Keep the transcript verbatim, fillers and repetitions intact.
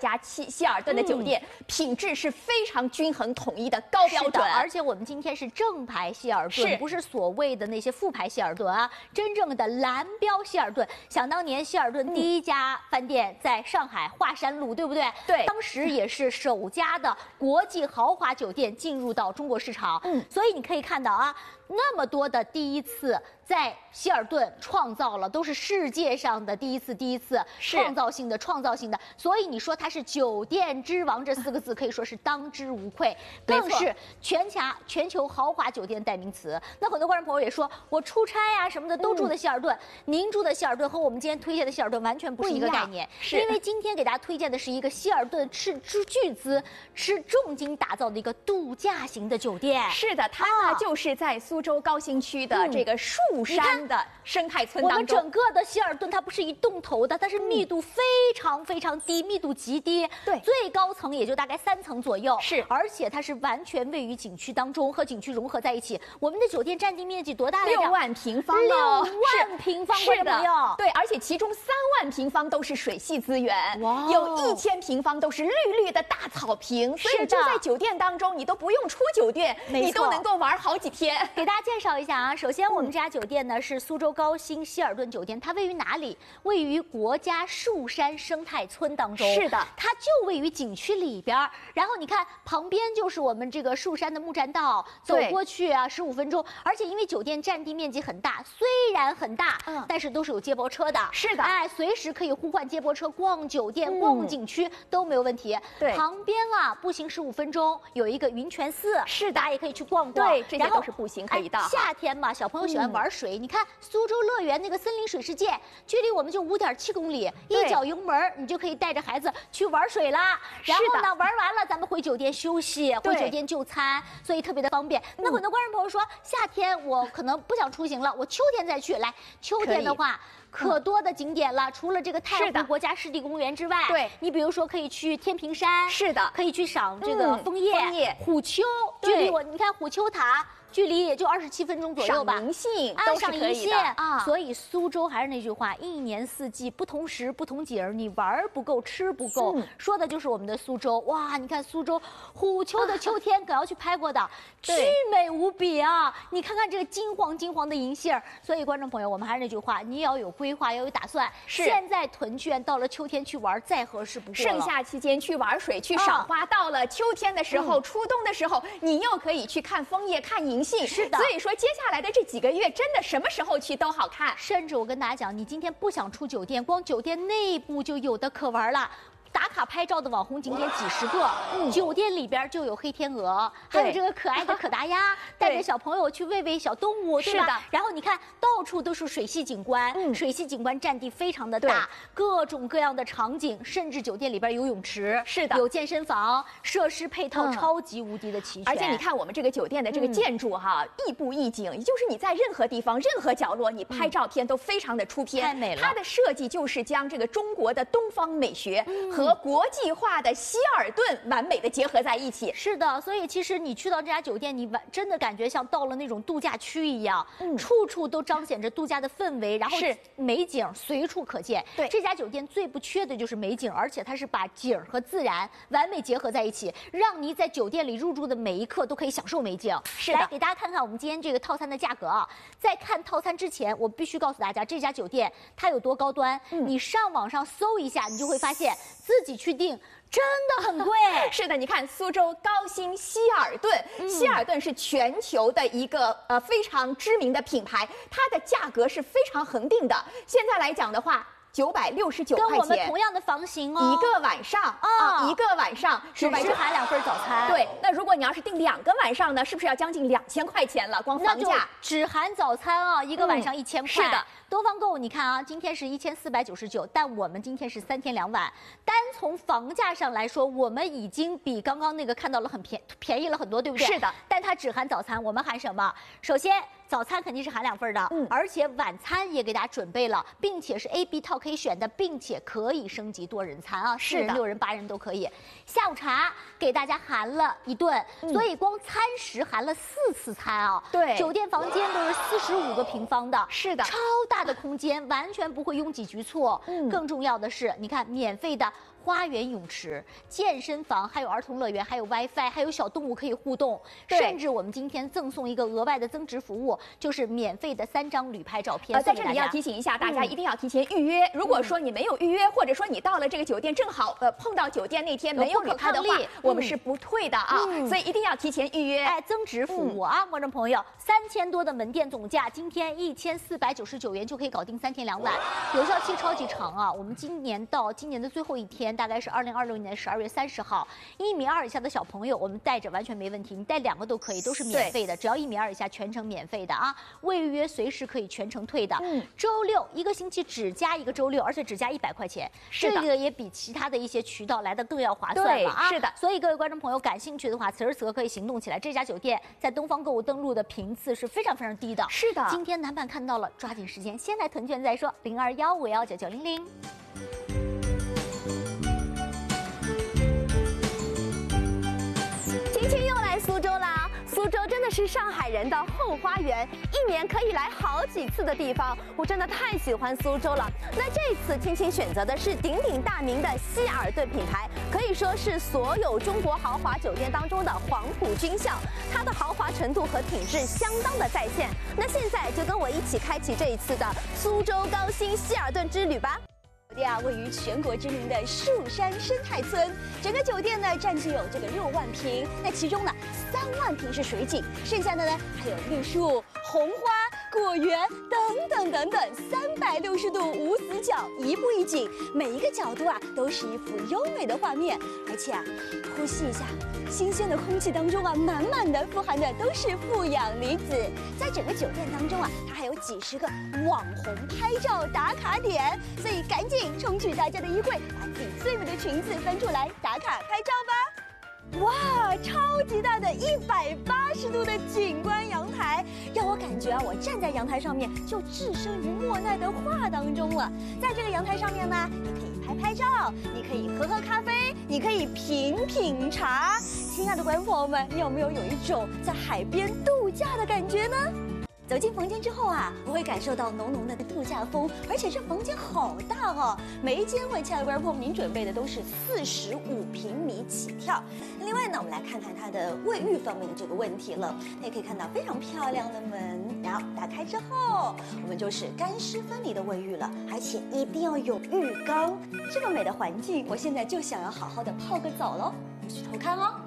家希希尔顿的酒店，嗯、品质是非常均衡统一的高标准。 而且我们今天是正牌希尔顿，不是所谓的那些副牌希尔顿啊，真正的蓝标希尔顿。想当年希尔顿第一家饭店在上海华山路，对不对？ 对， 当时也是首家的国际豪华酒店进入到中国市场。嗯，所以你可以看到啊，那么多的第一次在希尔顿创造了，都是世界上的第一次，第一次创造性的，创造性的。所以你说它是酒店之王这四个字可以说是当之无愧，更是全家全球豪华酒店代名词。那很多观众朋友也说，我出差啊什么的都住的希尔顿，嗯、您住的希尔顿和我们今天推荐的希尔顿完全不是一个概念，是因为今天给大家推荐的是一个希尔顿斥巨资、斥重金打造的一个度假型的酒店。 是的，它呢、啊、就是在苏州高新区的这个树山的生态村当中。 我们整个的希尔顿它不是一栋头的，它是密度非常非常低，密度极低。 对， 最高层也就大概三层左右。 是， 而且它是完全位于景区当中，和景区融合在一起。我们的酒店占地面积多大来着？ 六万平方六万平方， 是的，对，而且其中三万平方都是水系资源，哇，有一千平方都是绿绿的大草坪，所以就在酒店当中，你都不用出酒店，你都能够玩好几天。 给大家介绍一下啊，首先我们这家酒店呢是苏州高新希尔顿酒店，它位于哪里？位于国家树山生态村当中。 是的， 它就位于景区里边。然后你看旁边就是我们这个树山的木栈道，走过去啊十五分钟。而且因为酒店占地面积很大，虽然很大，嗯，但是都是有接驳车的。 是的， 哎，随时可以呼唤接驳车逛酒店、嗯、逛景区都没有问题。 对， 旁边啊步行十五分钟有一个云泉寺， 是的， 大家也可以去逛逛。 对，这些都是步行可以到。 哎、夏天嘛，小朋友喜欢玩水，嗯、你看苏州乐园那个森林水世界，距离我们就五点七公里，一脚油门你就可以带着孩子去玩水啦。然后呢，玩完了咱们回酒店休息，回酒店就餐，所以特别的方便。嗯、那很多观众朋友说，夏天我可能不想出行了，我秋天再去。来，秋天的话。可多的景点了，除了这个太湖国家湿地公园之外， 对， 你比如说可以去天平山， 是的， 可以去赏这个枫叶， 枫叶虎丘，距离我你看虎丘塔。距离也就二十七分钟左右吧， 赏银杏都是可以的啊。所以苏州还是那句话，一年四季不同时不同景儿，你玩不够吃不够，嗯、说的就是我们的苏州。哇，你看苏州虎丘的秋天，可要去拍过的，巨美无比啊！你看看这个金黄金黄的银杏儿。所以观众朋友，我们还是那句话，你也要有规划，要有打算。 是， 现在囤券，到了秋天去玩再合适不过了。 盛夏期间去玩水去赏花，啊、到了秋天的时候，嗯、初冬的时候，你又可以去看枫叶看银。 是的， 所以说接下来的这几个月，真的什么时候去都好看。 甚至我跟大家讲，你今天不想出酒店，光酒店内部就有的可玩了。打卡拍照的网红景点几十个，嗯、酒店里边就有黑天鹅，还有这个可爱的可达鸭，带着小朋友去喂喂小动物，对吧？ 是的。 然后你看到处都是水系景观，嗯、水系景观占地非常的大，各种各样的场景，甚至酒店里边有泳池， 是的， 有健身房，设施配套超级无敌的齐全。 而且你看我们这个酒店的这个建筑哈，嗯、亦步亦景，也就是你在任何地方、任何角落，你拍照片都非常的出片， 太美了。 它的设计就是将这个中国的东方美学和和国际化的希尔顿完美的结合在一起。 是的，所以其实你去到这家酒店，你完真的感觉像到了那种度假区一样，嗯、处处都彰显着度假的氛围，然后是美景随处可见。 对， 这家酒店最不缺的就是美景，而且它是把景和自然完美结合在一起，让你在酒店里入住的每一刻都可以享受美景。 是的， 来给大家看看我们今天这个套餐的价格啊。在看套餐之前，我必须告诉大家，这家酒店它有多高端。嗯、你上网上搜一下，你就会发现自己去订。真的很贵。 是的，你看苏州高新希尔顿，嗯、希尔顿是全球的一个呃非常知名的品牌，它的价格是非常恒定的。现在来讲的话，九百六十九块钱， 跟我们同样的房型哦， 一个晚上啊、哦，一个晚上只是含两份早餐。 对，那如果你要是订两个晚上呢，是不是要将近两千块钱了？光房价只含早餐啊，一个晚上一千块。 是的。 多方购，你看啊，今天是一千四百九十九，但我们今天是三天两晚。单从房价上来说，我们已经比刚刚那个看到了很便便宜了很多，对不对？ 是的。 但它只含早餐，我们含什么？首先，早餐肯定是含两份的，嗯，而且晚餐也给大家准备了，并且是 A、B 套可以选的，并且可以升级多人餐啊，四人、六人、八人都可以。下午茶给大家含了一顿，嗯、所以光餐食含了四次餐啊。 对， 酒店房间都是四十五个平方的， 是的， 超大的空间，完全不会拥挤局促。嗯，更重要的是，你看免费的花园泳池、健身房，还有儿童乐园，还有 WiFi， 还有小动物可以互动，甚至我们今天赠送一个额外的增值服务，就是免费的三张旅拍照片。 呃，在这里要提醒一下大家，一定要提前预约。如果说你没有预约，或者说你到了这个酒店正好呃碰到酒店那天没有旅拍的话，我们是不退的啊，所以一定要提前预约。 哎，增值服务啊，观众朋友，三千多的门店总价，今天一千四百九十九元就可以搞定三天两晚，有效期超级长啊！我们今年到今年的最后一天。大概是二零二六年十二月三十号，一米二以下的小朋友，我们带着完全没问题，你带两个都可以，都是免费的，只要一米二以下全程免费的啊，未预约随时可以全程退的。嗯，周六一个星期只加一个周六，而且只加一百块钱，这个也比其他的一些渠道来的更要划算嘛啊！ 是的， 所以各位观众朋友感兴趣的话，此时此刻可以行动起来。这家酒店在东方购物登录的频次是非常非常低的。 是的， 今天南版看到了，抓紧时间，先来囤券再说。零二幺五幺九九零零。 今天又来苏州啦！苏州真的是上海人的后花园，一年可以来好几次的地方。我真的太喜欢苏州了。那这次青青选择的是鼎鼎大名的希尔顿品牌，可以说是所有中国豪华酒店当中的黄埔军校，它的豪华程度和品质相当的在线。那现在就跟我一起开启这一次的苏州高新希尔顿之旅吧。 酒店啊，位于全国知名的树山生态村，整个酒店呢占据有这个六万平，那其中呢三万平是水景，剩下的呢还有绿树、红花、果园等等等等，三百六十度无死角，一步一景，每一个角度啊都是一幅优美的画面，而且啊，呼吸一下新鲜的空气当中啊，满满的富含的都是负氧离子，在整个酒店当中啊，它还有几十个网红拍照打卡点，所以赶紧冲去大家的衣柜，把自己最美的裙子翻出来打卡拍照吧！哇，超级大的一百八十度的景观阳台，让我感觉啊，我站在阳台上面就置身于莫奈的画当中了。在这个阳台上面呢，你可以拍拍照，你可以喝喝咖啡，你可以品品茶。亲爱的观众朋友们，你有没有有一种在海边度假的感觉呢？走进房间之后啊，我会感受到浓浓的度假风，而且这房间好大哦，每一间为亲爱的观众朋友您准备的都是四十五平米起跳。另外呢，我们来看看它的卫浴方面的这个问题了。那也可以看到非常漂亮的门，然后打开之后，我们就是干湿分离的卫浴了，而且一定要有浴缸。这么美的环境，我现在就想要好好的泡个澡喽，去偷看哦。